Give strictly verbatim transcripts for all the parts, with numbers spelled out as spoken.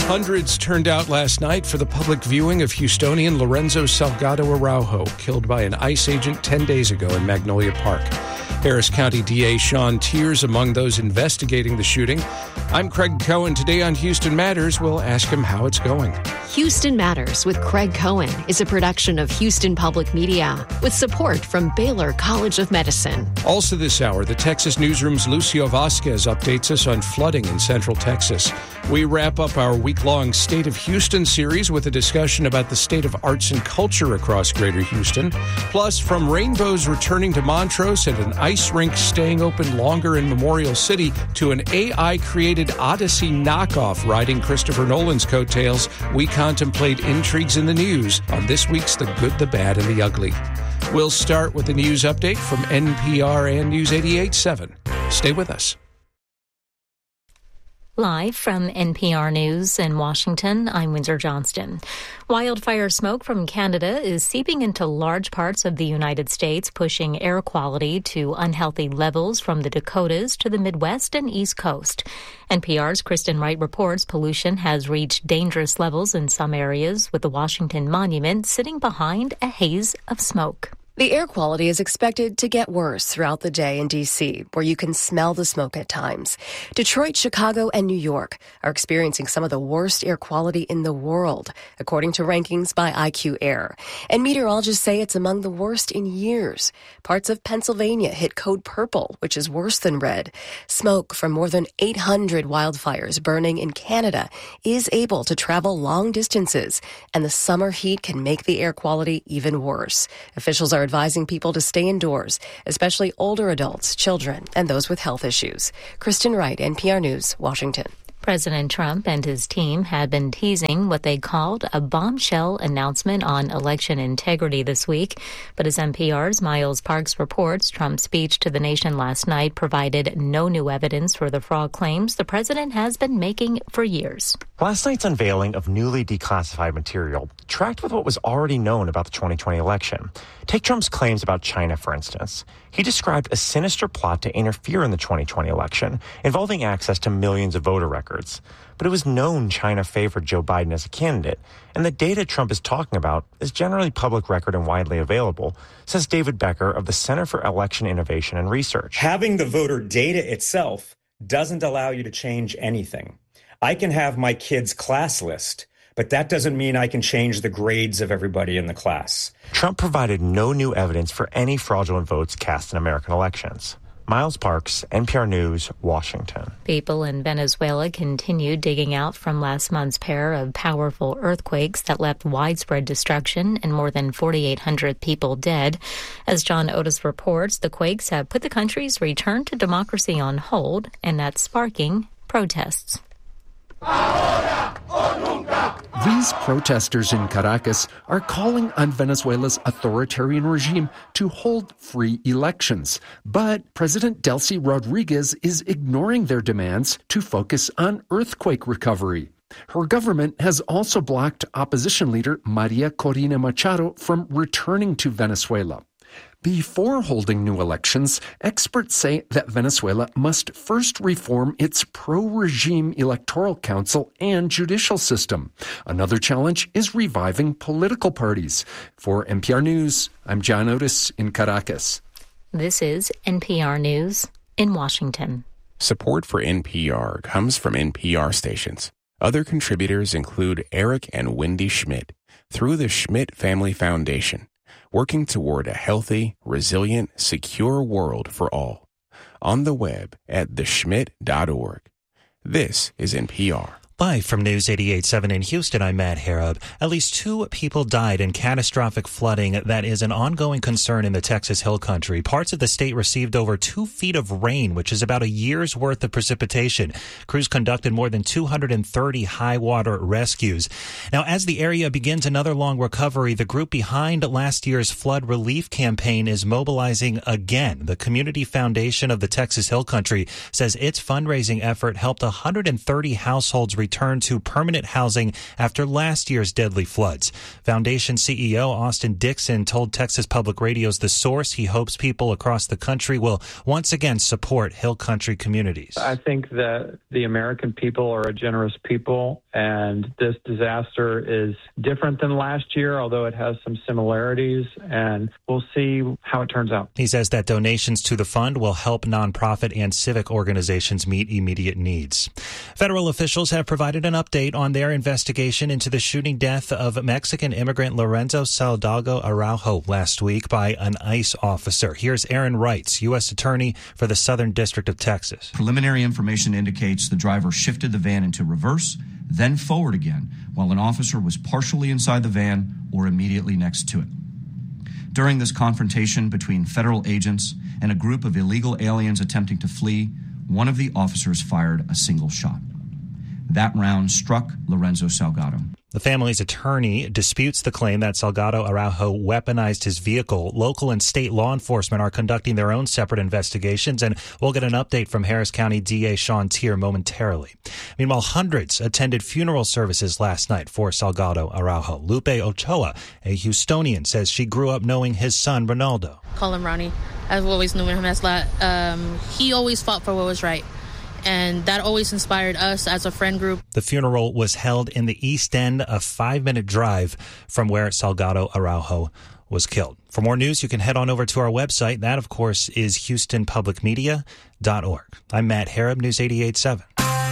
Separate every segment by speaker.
Speaker 1: Hundreds turned out last night for the public viewing of Houstonian Lorenzo Salgado Araujo, killed by an ICE agent ten days ago in Magnolia Park. Harris County D A Sean Tears among those investigating the shooting. I'm Craig Cohen. Today on Houston Matters, we'll ask him how it's going.
Speaker 2: Houston Matters with Craig Cohen is a production of Houston Public Media with support from Baylor College of Medicine.
Speaker 1: Also this hour, the Texas Newsroom's Lucio Vasquez updates us on flooding in Central Texas. We wrap up our week-long State of Houston series with a discussion about the state of arts and culture across Greater Houston. Plus, from rainbows returning to Montrose and an ice rink staying open longer in Memorial City to an A I-created Odyssey knockoff riding Christopher Nolan's coattails, we contemplate intrigues in the news on this week's The Good, the Bad, and the Ugly. We'll start with a news update from N P R and News eighty-eight point seven. Stay with us.
Speaker 3: Live from N P R News in Washington, I'm Windsor Johnston. Wildfire smoke from Canada is seeping into large parts of the United States, pushing air quality to unhealthy levels from the Dakotas to the Midwest and East Coast. N P R's Kristen Wright reports pollution has reached dangerous levels in some areas, with the Washington Monument sitting behind a haze of smoke.
Speaker 4: The air quality is expected to get worse throughout the day in D C, where you can smell the smoke at times. Detroit, Chicago, and New York are experiencing some of the worst air quality in the world, according to rankings by I Q Air. And meteorologists say it's among the worst in years. Parts of Pennsylvania hit code purple, which is worse than red. Smoke from more than eight hundred wildfires burning in Canada is able to travel long distances, and the summer heat can make the air quality even worse. Officials are advising people to stay indoors, especially older adults, children, and those with health issues. Kristen Wright, N P R News, Washington.
Speaker 3: President Trump and his team had been teasing what they called a bombshell announcement on election integrity this week. But as N P R's Miles Parks reports, Trump's speech to the nation last night provided no new evidence for the fraud claims the president has been making for years.
Speaker 5: Last night's unveiling of newly declassified material tracked with what was already known about the twenty twenty election. Take Trump's claims about China, for instance. He described a sinister plot to interfere in the twenty twenty election, involving access to millions of voter records. But it was known China favored Joe Biden as a candidate, and the data Trump is talking about is generally public record and widely available, says David Becker of the Center for Election Innovation and Research.
Speaker 6: Having the voter data itself doesn't allow you to change anything. I can have my kid's class list, but that doesn't mean I can change the grades of everybody in the class.
Speaker 5: Trump provided no new evidence for any fraudulent votes cast in American elections. Miles Parks, N P R News, Washington.
Speaker 3: People in Venezuela continue digging out from last month's pair of powerful earthquakes that left widespread destruction and more than forty-eight hundred people dead. As John Otis reports, the quakes have put the country's return to democracy on hold, and that's sparking protests.
Speaker 7: These protesters in Caracas are calling on Venezuela's authoritarian regime to hold free elections. But President Delcy Rodriguez is ignoring their demands to focus on earthquake recovery. Her government has also blocked opposition leader Maria Corina Machado from returning to Venezuela. Before holding new elections, experts say that Venezuela must first reform its pro-regime electoral council and judicial system. Another challenge is reviving political parties. For N P R News, I'm John Otis in Caracas.
Speaker 3: This is N P R News in Washington.
Speaker 8: Support for N P R comes from N P R stations. Other contributors include Eric and Wendy Schmidt through the Schmidt Family Foundation, working toward a healthy, resilient, secure world for all. On the web at the schmidt dot org. This is N P R.
Speaker 9: Live from News eighty-eight point seven in Houston, I'm Matt Harab. At least two people died in catastrophic flooding that is an ongoing concern in the Texas Hill Country. Parts of the state received over two feet of rain, which is about a year's worth of precipitation. Crews conducted more than two hundred thirty high water rescues. Now, as the area begins another long recovery, the group behind last year's flood relief campaign is mobilizing again. The Community Foundation of the Texas Hill Country says its fundraising effort helped one hundred thirty households return to permanent housing after last year's deadly floods. Foundation C E O Austin Dixon told Texas Public Radio's The Source he hopes people across the country will once again support Hill Country communities.
Speaker 10: I think that the American people are a generous people, and this disaster is different than last year, although it has some similarities, and we'll see how it turns out.
Speaker 9: He says that donations to the fund will help nonprofit and civic organizations meet immediate needs. Federal officials have provided an update on their investigation into the shooting death of Mexican immigrant Lorenzo Salgado Araujo last week by an ICE officer. Here's Aaron Wrights, U S Attorney for the Southern District of Texas.
Speaker 11: Preliminary information indicates the driver shifted the van into reverse, then forward again, while an officer was partially inside the van or immediately next to it. During this confrontation between federal agents and a group of illegal aliens attempting to flee, one of the officers fired a single shot. That round struck Lorenzo Salgado.
Speaker 9: The family's attorney disputes the claim that Salgado Araujo weaponized his vehicle. Local and state law enforcement are conducting their own separate investigations, and we'll get an update from Harris County D A Sean Tier momentarily. Meanwhile, hundreds attended funeral services last night for Salgado Araujo. Lupe Ochoa, a Houstonian, says she grew up knowing his son, Ronaldo.
Speaker 12: Call him Ronnie. I've always known him as that. Um, he always fought for what was right. And that always inspired us as a friend group.
Speaker 9: The funeral was held in the East End, a five-minute drive from where Salgado Araujo was killed. For more news, you can head on over to our website. That, of course, is houston public media dot org. I'm Matt Harrop, News eighty-eight point seven.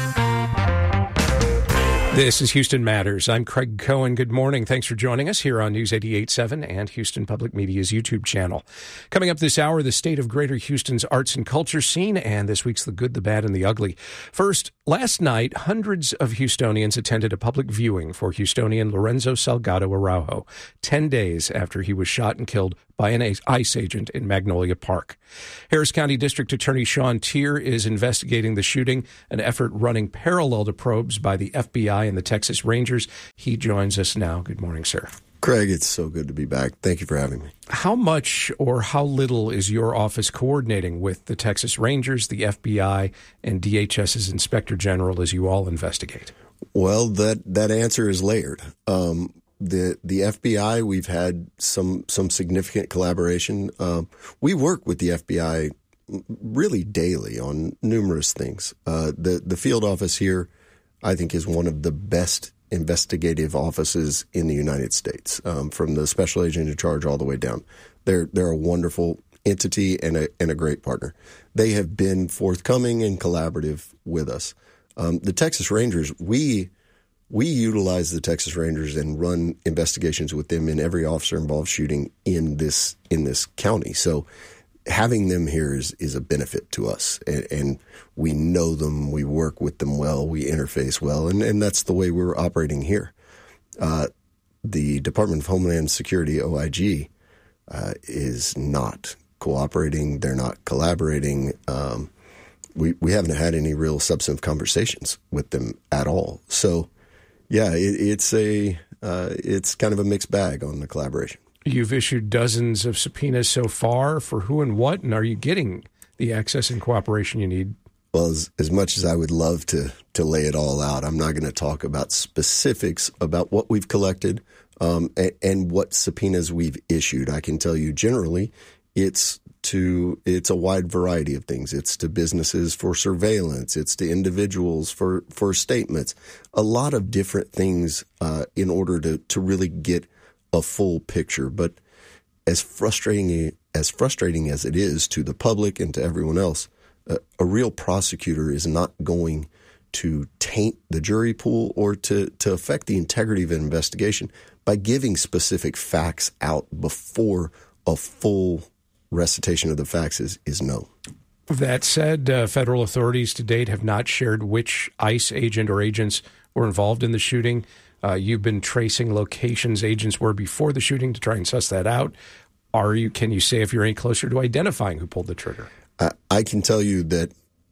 Speaker 1: This is Houston Matters. I'm Craig Cohen. Good morning. Thanks for joining us here on News eighty-eight point seven and Houston Public Media's YouTube channel. Coming up this hour, the state of Greater Houston's arts and culture scene, and this week's The Good, the Bad, and the Ugly. First, last night, hundreds of Houstonians attended a public viewing for Houstonian Lorenzo Salgado Araujo, ten days after he was shot and killed by an ICE agent in Magnolia Park. Harris County District Attorney Sean Tier is investigating the shooting, an effort running parallel to probes by the F B I and the Texas Rangers. He joins us now. Good morning, sir.
Speaker 13: Craig, it's so good to be back. Thank you for having me.
Speaker 1: How much or how little is your office coordinating with the Texas Rangers, the F B I, and D H S's Inspector General as you all investigate?
Speaker 13: Well, that, that answer is layered. Um, the the F B I, we've had some some significant collaboration. Um, we work with the F B I really daily on numerous things. Uh, the the field office here, I think, is one of the best investigative offices in the United States, um, from the special agent in charge all the way down. They're they're a wonderful entity and a and a great partner. They have been forthcoming and collaborative with us. Um, the Texas Rangers, we we utilize the Texas Rangers and run investigations with them in every officer involved shooting in this in this county. So having them here is, is a benefit to us, and, and we know them, we work with them well, we interface well, and, and that's the way we're operating here. Uh, the Department of Homeland Security, O I G, uh, is not cooperating. They're not collaborating. Um, we, we haven't had any real substantive conversations with them at all. So, yeah, it, it's a uh, it's kind of a mixed bag on the collaboration.
Speaker 1: You've issued dozens of subpoenas so far for who and what, and are you getting the access and cooperation you need?
Speaker 13: Well, as, as much as I would love to to lay it all out, I'm not going to talk about specifics about what we've collected um, and, and what subpoenas we've issued. I can tell you generally it's to it's a wide variety of things. It's to businesses for surveillance. It's to individuals for, for statements. A lot of different things uh, in order to, to really get a full picture. But as frustrating as frustrating as it is to the public and to everyone else, uh, a real prosecutor is not going to taint the jury pool or to, to affect the integrity of an investigation by giving specific facts out before a full recitation of the facts is, is known.
Speaker 1: That said, uh, federal authorities to date have not shared which ICE agent or agents were involved in the shooting. Uh, you've been tracing locations agents were before the shooting to try and suss that out. Are you? Can you say if you're any closer to identifying who pulled the trigger?
Speaker 13: I, I can tell you that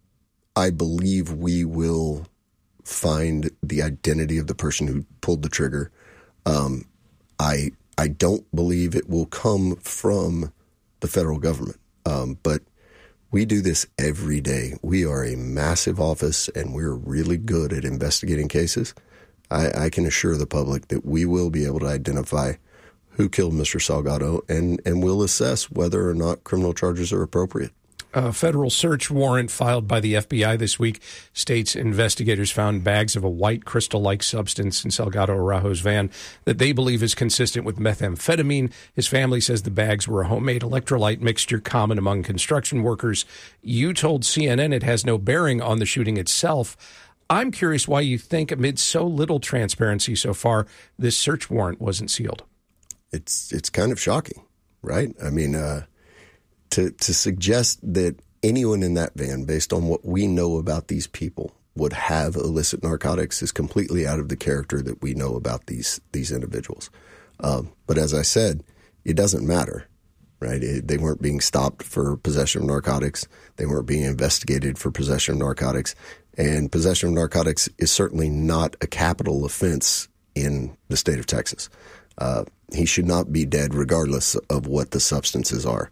Speaker 13: I believe we will find the identity of the person who pulled the trigger. Um, I I don't believe it will come from the federal government, um, but We do this every day. We are a massive office, and we're really good at investigating cases. I, I can assure the public that we will be able to identify who killed Mister Salgado, and, and we'll assess whether or not criminal charges are appropriate.
Speaker 1: A federal search warrant filed by the F B I this week states investigators found bags of a white crystal-like substance in Salgado Araujo's van that they believe is consistent with methamphetamine. His family says the bags were a homemade electrolyte mixture common among construction workers. You told C N N it has no bearing on the shooting itself. I'm curious why you think, amid so little transparency so far, this search warrant wasn't sealed.
Speaker 13: It's it's kind of shocking, right? I mean, uh, to to suggest that anyone in that van, based on what we know about these people, would have illicit narcotics is completely out of the character that we know about these these individuals. Um, but as I said, it doesn't matter, right? It, they weren't being stopped for possession of narcotics. They weren't being investigated for possession of narcotics. And possession of narcotics is certainly not a capital offense in the state of Texas. Uh, he should not be dead regardless of what the substances are.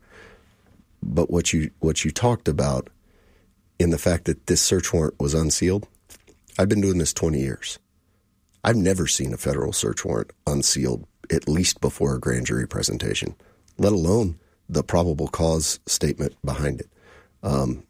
Speaker 13: But what you what you talked about in the fact that this search warrant was unsealed, I've been doing this twenty years. I've never seen a federal search warrant unsealed, at least before a grand jury presentation, let alone the probable cause statement behind it. Um,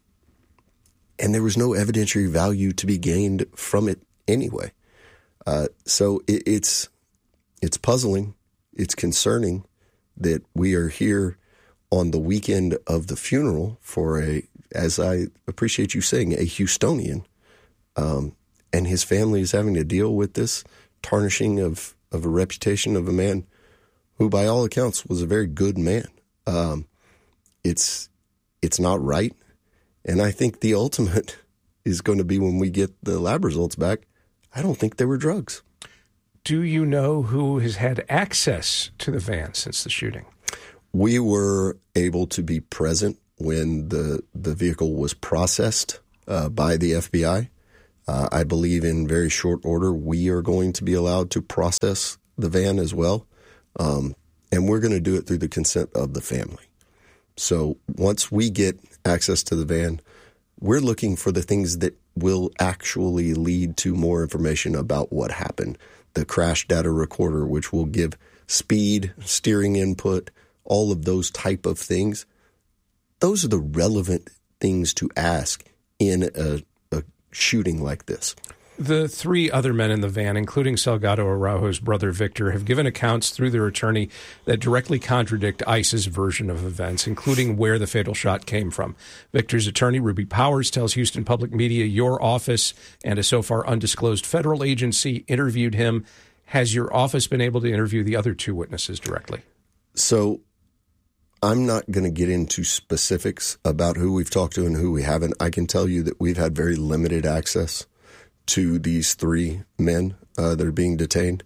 Speaker 13: and there was no evidentiary value to be gained from it anyway. Uh, so it, it's it's puzzling, it's concerning that we are here on the weekend of the funeral for a, as I appreciate you saying, a Houstonian, um, and his family is having to deal with this tarnishing of, of a reputation of a man who, by all accounts, was a very good man. Um, it's it's not right, and I think the ultimate is going to be when we get the lab results back. I don't think there were drugs.
Speaker 1: Do you know who has had access to the van since the shooting?
Speaker 13: We were able to be present when the the vehicle was processed uh, by the F B I. Uh, I believe in very short order we are going to be allowed to process the van as well, um, and we're going to do it through the consent of the family. So once we get access to the van, we're looking for the things that will actually lead to more information about what happened. The crash data recorder, which will give speed, steering input, all of those type of things. Those are the relevant things to ask in a, a shooting like this.
Speaker 1: The three other men in the van, including Salgado Araujo's brother Victor, have given accounts through their attorney that directly contradict ICE's version of events, including where the fatal shot came from. Victor's attorney, Ruby Powers, tells Houston Public Media your office and a so far undisclosed federal agency interviewed him. Has your office been able to interview the other two witnesses directly?
Speaker 13: So I'm not going to get into specifics about who we've talked to and who we haven't. I can tell you that we've had very limited access to these three men uh, that are being detained.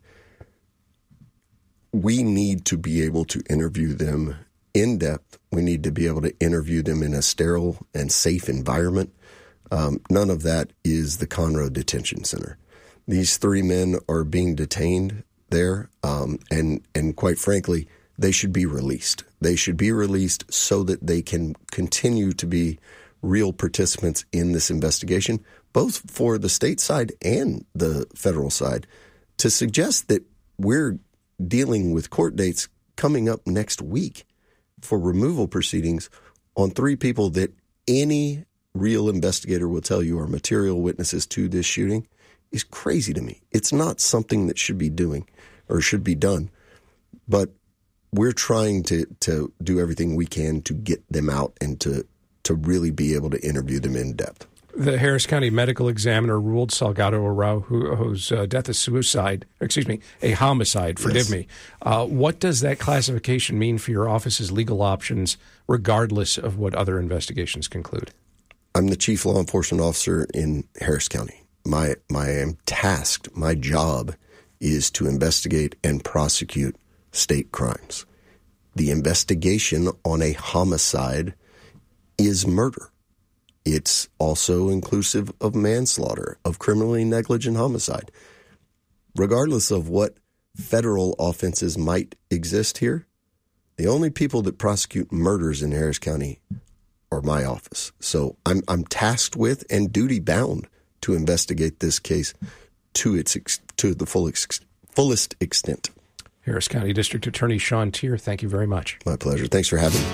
Speaker 13: We need to be able to interview them in depth. We need to be able to interview them in a sterile and safe environment. Um, none of that is the Conroe Detention Center. These three men are being detained there, um, and and quite frankly, they should be released. They should be released so that they can continue to be real participants in this investigation, both for the state side and the federal side. To suggest that we're dealing with court dates coming up next week for removal proceedings on three people that any real investigator will tell you are material witnesses to this shooting is crazy to me. It's not something that should be doing or should be done. But we're trying to, to do everything we can to get them out and to, to really be able to interview them in depth.
Speaker 1: The Harris County Medical Examiner ruled Salgado Araujo's uh, death a suicide, excuse me, a homicide, forgive yes. me. Uh, what does that classification mean for your office's legal options, regardless of what other investigations conclude?
Speaker 13: I'm the chief law enforcement officer in Harris County. My, my, I am tasked, my job is to investigate and prosecute state crimes. The investigation on a homicide is murder. It's also inclusive of manslaughter, of criminally negligent homicide. Regardless of what federal offenses might exist here, the only people that prosecute murders in Harris County or my office. So I'm I'm tasked with and duty bound to investigate this case to its ex- to the full ex- fullest extent.
Speaker 1: Harris County District Attorney Sean Teare, thank you very much.
Speaker 13: My pleasure. Thanks for having me.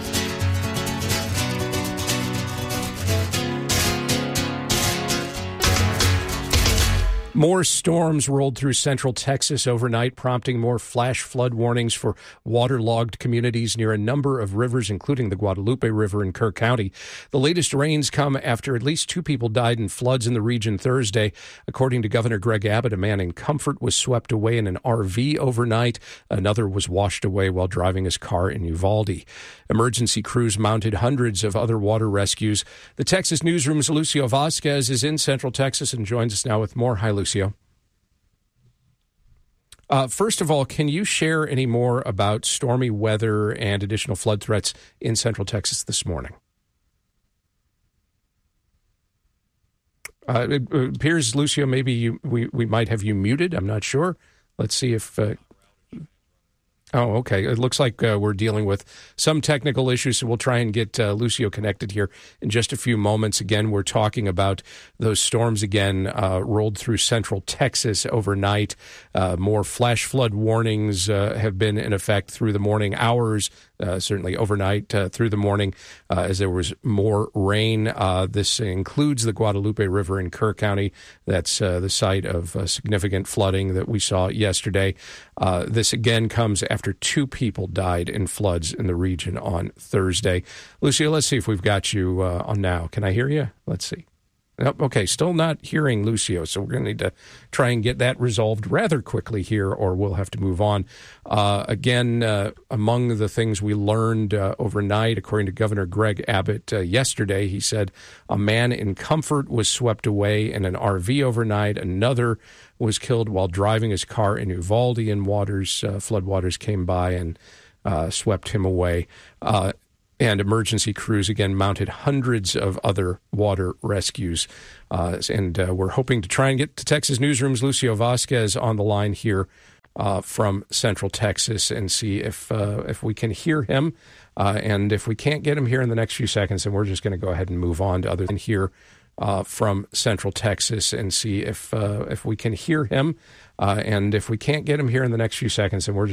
Speaker 1: More storms rolled through central Texas overnight, prompting more flash flood warnings for waterlogged communities near a number of rivers, including the Guadalupe River in Kerr County. The latest rains come after at least two people died in floods in the region Thursday. According to Governor Greg Abbott, a man in Comfort was swept away in an R V overnight. Another was washed away while driving his car in Uvalde. Emergency crews mounted hundreds of other water rescues. The Texas Newsroom's Lucio Vasquez is in central Texas and joins us now with more. Hi, Lucio. Lucio. Uh, first of all, can you share any more about stormy weather and additional flood threats in central Texas this morning? Uh, it, it appears, Lucio, maybe you, we, we might have you muted. I'm not sure. Let's see if... Uh, Oh, okay. It looks like uh, we're dealing with some technical issues, so we'll try and get uh, Lucio connected here in just a few moments. Again, we're talking about those storms again uh, rolled through central Texas overnight. Uh, more flash flood warnings uh, have been in effect through the morning hours, uh, certainly overnight uh, through the morning, uh, as there was more rain. Uh, this includes the Guadalupe River in Kerr County. That's uh, the site of uh, significant flooding that we saw yesterday. Uh, this again comes after two people died in floods in the region on Thursday. Lucio, let's see if we've got you uh, on now. Can I hear you? Let's see. Nope, okay, still not hearing Lucio, so we're going to need to try and get that resolved rather quickly here, or we'll have to move on. Uh, again, uh, among the things we learned uh, overnight, according to Governor Greg Abbott uh, yesterday, he said a man in Comfort was swept away in an R V overnight. Another was killed while driving his car in Uvalde, and waters, uh, floodwaters came by and uh, swept him away. Uh, And emergency crews, again, mounted hundreds of other water rescues. Uh, and uh, we're hoping to try and get to Texas Newsroom's Lucio Vasquez on the line here uh, from Central Texas and see if uh, if we can hear him. Uh, and if we can't get him here in the next few seconds, then we're just going to go ahead and move on to other than here uh, from Central Texas and see if uh, if we can hear him. Uh, and if we can't get him here in the next few seconds, then we're just